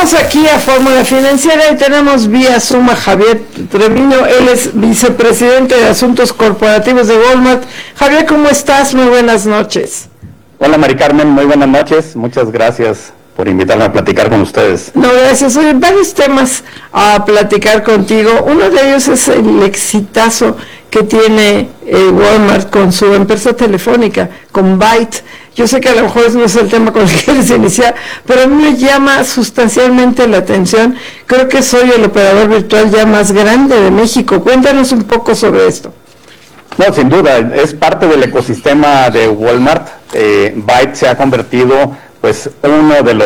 Regresamos aquí a Fórmula Financiera y tenemos vía Zoom a Javier Treviño. Él es vicepresidente de Asuntos Corporativos de Walmart. Javier, ¿cómo estás? Muy buenas noches. Hola, Mari Carmen, muy buenas noches. Muchas gracias por invitarme a platicar con ustedes. No, gracias. Oye, varios temas a platicar contigo. Uno de ellos es el exitazo que tiene Walmart con su empresa telefónica, con Byte. Yo sé que a lo mejor ese no es el tema con el que quieres iniciar, pero a mí me llama sustancialmente la atención. Creo que soy el operador virtual ya más grande de México. Cuéntanos un poco sobre esto. No, sin duda, es parte del ecosistema de Walmart. Byte se ha convertido pues uno de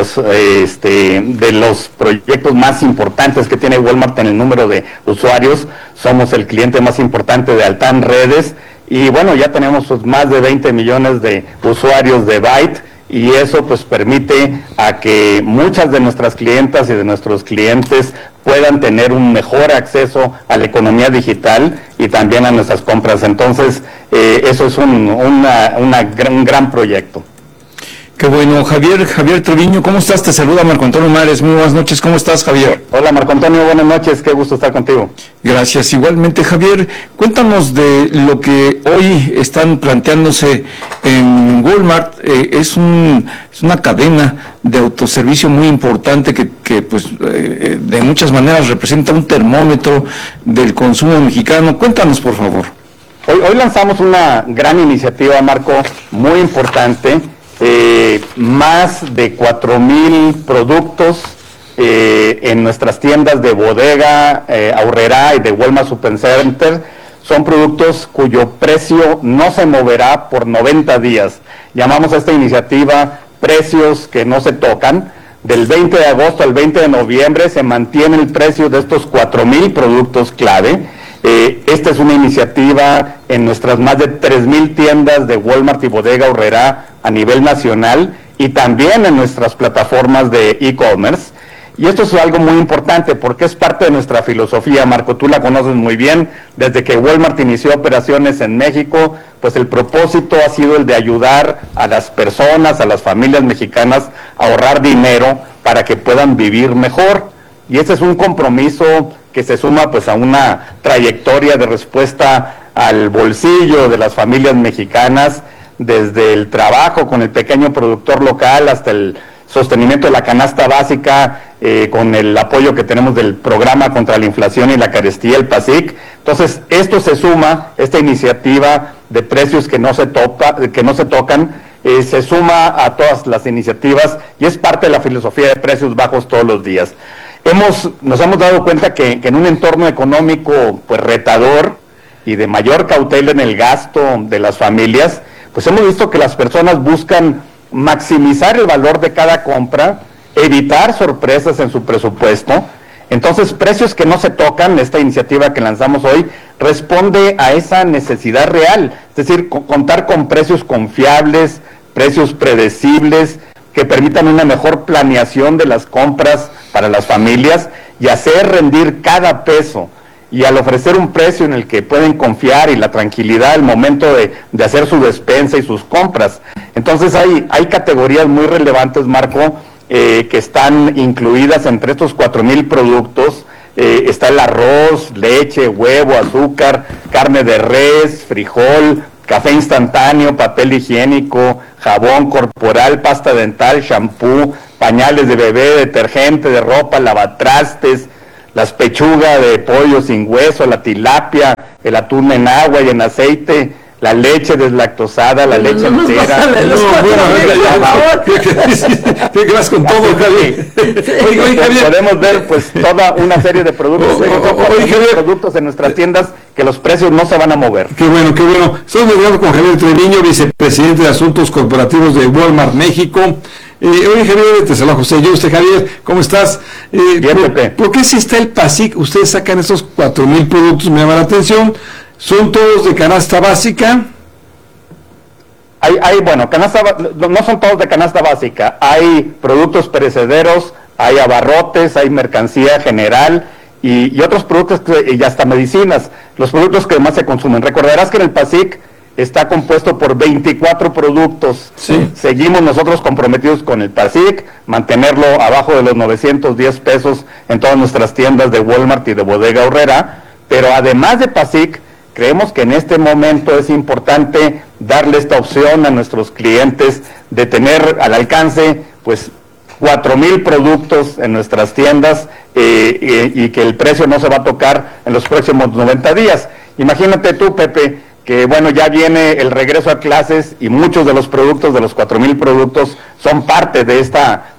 los proyectos más importantes que tiene Walmart en el número de usuarios. Somos el cliente más importante de Altán Redes y bueno, ya tenemos pues, más de 20 millones de usuarios de Byte y eso pues permite a que muchas de nuestras clientas y de nuestros clientes puedan tener un mejor acceso a la economía digital y también a nuestras compras. Entonces, eso es un gran proyecto. Qué bueno, Javier Treviño, ¿cómo estás? Te saluda Marco Antonio Mares, muy buenas noches, ¿cómo estás, Javier? Hola, Marco Antonio, buenas noches, qué gusto estar contigo. Gracias, igualmente, Javier, cuéntanos de lo que hoy están planteándose en Walmart. Es una cadena de autoservicio muy importante que de muchas maneras representa un termómetro del consumo mexicano. Cuéntanos, por favor. Hoy lanzamos una gran iniciativa, Marco, muy importante. Más de 4,000 productos en nuestras tiendas de Bodega, Aurrerá y de Walmart Supercenter. Son productos cuyo precio no se moverá por 90 días. Llamamos a esta iniciativa precios que no se tocan. Del 20 de agosto al 20 de noviembre se mantiene el precio de estos 4,000 productos clave. Esta es una iniciativa en nuestras más de 3,000 tiendas de Walmart y Bodega Aurrerá a nivel nacional y también en nuestras plataformas de e-commerce. Y esto es algo muy importante porque es parte de nuestra filosofía, Marco, tú la conoces muy bien. Desde que Walmart inició operaciones en México, pues el propósito ha sido el de ayudar a las personas, a las familias mexicanas a ahorrar dinero para que puedan vivir mejor. Y ese es un compromiso que se suma pues a una trayectoria de respuesta al bolsillo de las familias mexicanas, desde el trabajo con el pequeño productor local hasta el sostenimiento de la canasta básica, con el apoyo que tenemos del programa contra la inflación y la carestía, el PASIC. Entonces, esto se suma, esta iniciativa de precios que no se tocan, se suma a todas las iniciativas y es parte de la filosofía de precios bajos todos los días. Nos hemos dado cuenta que en un entorno económico pues retador y de mayor cautela en el gasto de las familias, pues hemos visto que las personas buscan maximizar el valor de cada compra, evitar sorpresas en su presupuesto. Entonces, precios que no se tocan, esta iniciativa que lanzamos hoy, responde a esa necesidad real, es decir, contar con precios confiables, precios predecibles, que permitan una mejor planeación de las compras para las familias y hacer rendir cada peso. Y al ofrecer un precio en el que pueden confiar y la tranquilidad al momento de hacer su despensa y sus compras. Entonces hay categorías muy relevantes, Marco, que están incluidas entre estos 4,000 productos. Está el arroz, leche, huevo, azúcar, carne de res, frijol, café instantáneo, papel higiénico, jabón corporal, pasta dental, shampoo, pañales de bebé, detergente de ropa, lavatrastes, las pechugas de pollo sin hueso, la tilapia, el atún en agua y en aceite, la leche deslactosada, la leche entera. ¿Qué vas con todo, Javier? Podemos ver pues toda una serie de productos, productos en nuestras tiendas que los precios no se van a mover. Qué bueno, qué bueno. Estamos hablando con Javier Treviño, vicepresidente de Asuntos Corporativos de Walmart México. Oye, Javier, te saluda José. Yo, Javier, ¿cómo estás? ¿Por qué si está el PASIC, ustedes sacan estos 4,000 productos? Me llama la atención. ¿Son todos de canasta básica? No son todos de canasta básica. Hay productos perecederos, hay abarrotes, hay mercancía general y otros productos y hasta medicinas, los productos que más se consumen. Recordarás que en el PASIC está compuesto por 24 productos. Sí. Seguimos nosotros comprometidos con el PASIC, mantenerlo abajo de los 910 pesos en todas nuestras tiendas de Walmart y de Bodega Aurrera, pero además de PASIC, creemos que en este momento es importante darle esta opción a nuestros clientes de tener al alcance, pues, 4,000 productos en nuestras tiendas y que el precio no se va a tocar en los próximos 90 días. Imagínate tú, Pepe, que bueno, ya viene el regreso a clases y muchos de los productos, de los 4,000 productos, son parte de esta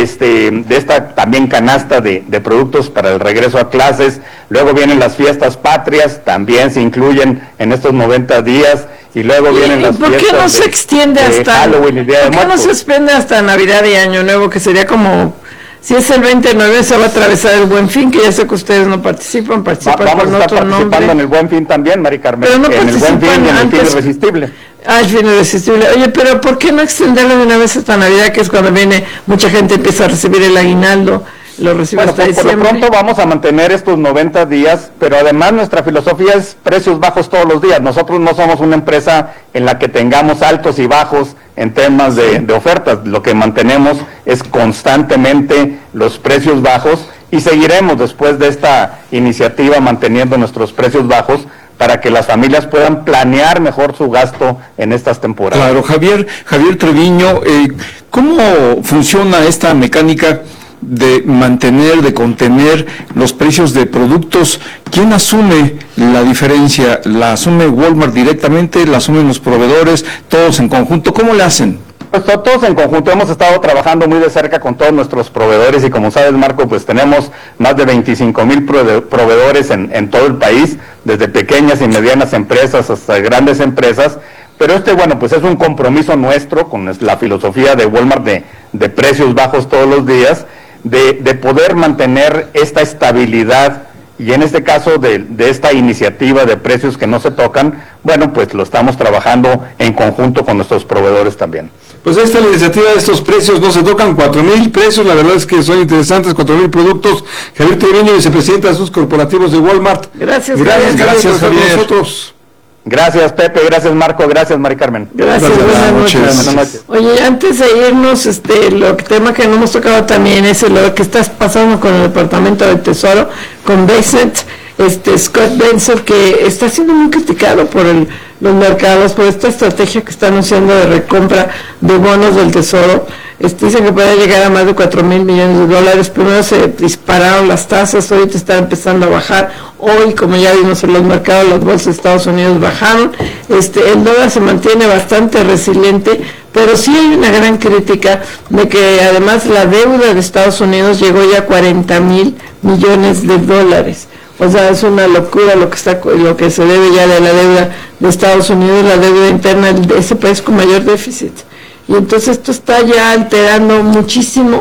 también canasta de productos para el regreso a clases. Luego vienen las fiestas patrias, también se incluyen en estos 90 días. Y luego vienen las fiestas. ¿Por qué no se extiende hasta Halloween y Día de ¿por qué Muertos? no se extiende hasta Navidad y Año Nuevo, que sería como, si es el 20 de noviembre, se va a atravesar el Buen Fin, que ya sé que ustedes no participan Vamos con a estar otro participando nombre. en el Buen Fin también, Mari Carmen. Pero no en el Buen Fin y en el Fin antes. Irresistible. Ah, el Fin Irresistible. Oye, pero ¿por qué no extenderlo de una vez hasta Navidad, que es cuando viene, mucha gente empieza a recibir el aguinaldo, lo recibe Bueno, hasta por lo diciembre? pronto vamos a mantener estos 90 días, pero además nuestra filosofía es precios bajos todos los días. Nosotros no somos una empresa en la que tengamos altos y bajos en temas de ofertas. Lo que mantenemos es constantemente los precios bajos y seguiremos después de esta iniciativa manteniendo nuestros precios bajos para que las familias puedan planear mejor su gasto en estas temporadas. Claro, Javier Treviño, ¿cómo funciona esta mecánica de mantener, de contener los precios de productos? ¿Quién asume la diferencia? ¿La asume Walmart directamente? ¿La asumen los proveedores? ¿Todos en conjunto? ¿Cómo le hacen? Pues todos en conjunto hemos estado trabajando muy de cerca con todos nuestros proveedores y como sabes, Marco, pues tenemos más de 25,000 proveedores en todo el país, desde pequeñas y medianas empresas hasta grandes empresas. Pero bueno, pues es un compromiso nuestro con la filosofía de Walmart de precios bajos todos los días, de poder mantener esta estabilidad y en este caso de esta iniciativa de precios que no se tocan, bueno, pues lo estamos trabajando en conjunto con nuestros proveedores también. Pues esta iniciativa de estos precios no se tocan, 4,000 precios, la verdad es que son interesantes, 4,000 productos. Javier Treviño, vicepresidente de Asuntos Corporativos de Walmart. Gracias, Gracias, Javier. por estar con nosotros. Gracias, Pepe, gracias, Marco, gracias, Mari Carmen. Gracias, buenas noches. Buenas noches. Oye, antes de irnos, el tema que no hemos tocado también es lo que está pasando con el Departamento del Tesoro, con Bessent, Scott Bessent, que está siendo muy criticado por los mercados, por esta estrategia que está anunciando de recompra de bonos del Tesoro. Dicen que puede llegar a más de 4,000 millones de dólares. Primero se dispararon las tasas, ahorita están empezando a bajar. Hoy, como ya vimos en los mercados, las bolsas de Estados Unidos bajaron. El dólar se mantiene bastante resiliente, pero sí hay una gran crítica de que además la deuda de Estados Unidos llegó ya a 40,000 millones de dólares. O sea, es una locura lo que se debe ya de la deuda de Estados Unidos, la deuda interna de ese país con mayor déficit. Y entonces esto está ya alterando muchísimo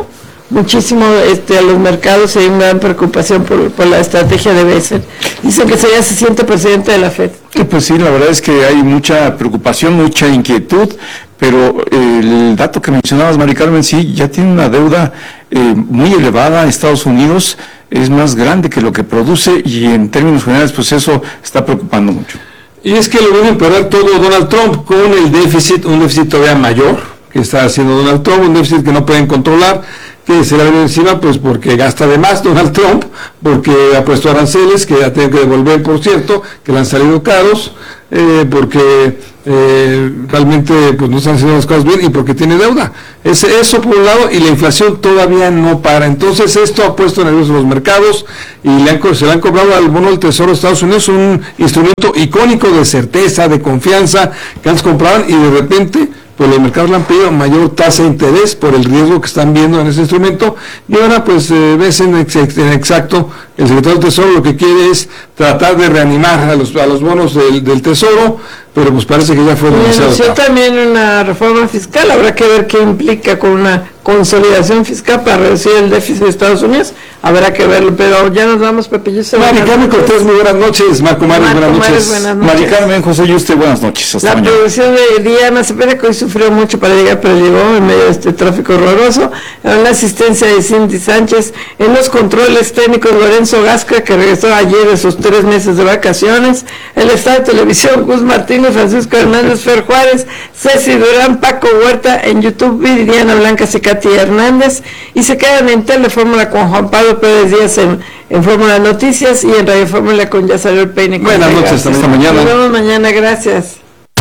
a los mercados. Hay una gran preocupación por la estrategia de Bessent. Dicen que ya se siente presidente de la FED. Pues sí, la verdad es que hay mucha preocupación, mucha inquietud, pero el dato que mencionabas, Mari Carmen, sí, ya tiene una deuda muy elevada. Estados Unidos es más grande que lo que produce y en términos generales pues eso está preocupando mucho. Y es que lo viene a empeorar todo Donald Trump con el déficit, un déficit todavía mayor que está haciendo Donald Trump, un déficit que no pueden controlar, que se le viene encima pues porque gasta de más Donald Trump, porque ha puesto aranceles que ya tiene que devolver, por cierto, que le han salido caros, porque realmente pues no están haciendo las cosas bien y porque tiene deuda. Eso por un lado, y la inflación todavía no para. Entonces esto ha puesto nerviosos los mercados y se le han cobrado al bono del Tesoro de Estados Unidos, un instrumento icónico de certeza, de confianza, que antes compraban y de repente pues los mercados le han pedido mayor tasa de interés por el riesgo que están viendo en ese instrumento, y ahora pues ves en exacto, el secretario del Tesoro lo que quiere es tratar de reanimar a los bonos del Tesoro, pero pues parece que ya fue demasiado tarde. También una reforma fiscal, habrá que ver qué implica con una consolidación fiscal para reducir el déficit de Estados Unidos. Habrá que verlo, pero ya nos vamos, Pepe. Mari Carmen Cortés, muy buenas noches. Marco Mares, buenas noches. Mari Carmen, José Yuste, buenas noches. Hasta mañana. Producción de Diana Cepeda, que hoy sufrió mucho para llegar, pero llegó en medio de este tráfico horroroso. En la asistencia de Cindy Sánchez, en los controles técnicos Lorenzo Gasca, que regresó ayer de sus 3 meses de vacaciones. El estado de televisión, Gus Martínez, Francisco Hernández, Fer Juárez, Ceci Durán, Paco Huerta, en YouTube, Viridiana Blancas y Katy Hernández. Y se quedan en Telefórmula con Juan Pablo Pérez Díaz en Fórmula Noticias y en Radio Fórmula con Ya Salió el Peine. Buenas noches, hasta mañana. Nos vemos mañana, gracias.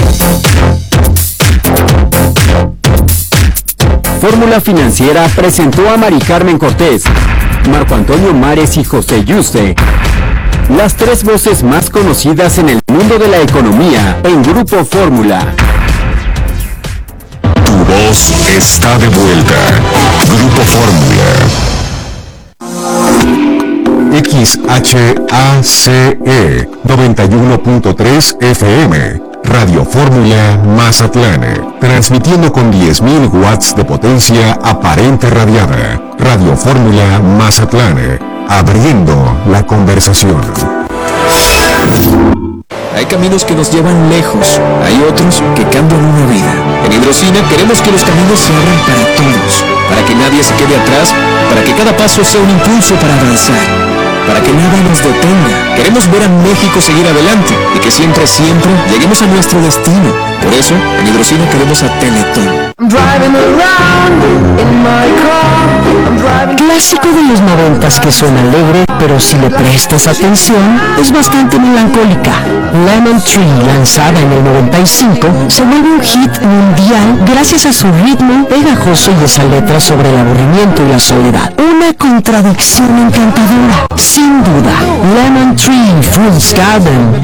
Fórmula Financiera presentó a Mari Carmen Cortés, Marco Antonio Mares y José Yuste, las 3 voces más conocidas en el mundo de la economía en Grupo Fórmula. Tu voz está de vuelta. Grupo Fórmula. XHACE 91.3 FM, Radio Fórmula Mazatlán, transmitiendo con 10.000 watts de potencia aparente radiada. Radio Fórmula Mazatlán, abriendo la conversación. Hay caminos que nos llevan lejos, hay otros que cambian una vida. En Hidrocina queremos que los caminos se abran para todos, para que nadie se quede atrás, para que cada paso sea un impulso para avanzar, para que nada nos detenga. Queremos ver a México seguir adelante y que siempre lleguemos a nuestro destino. Por eso, en Hidrocina queremos a Teletón. Clásico de los 90s que suena alegre, pero si le prestas atención, es bastante melancólica. Lemon Tree, lanzada en el 95, se vuelve un hit mundial gracias a su ritmo pegajoso y esa letra sobre el aburrimiento y la soledad. Una contradicción encantadora. Sin duda, Lemon Tree, Fool's Garden,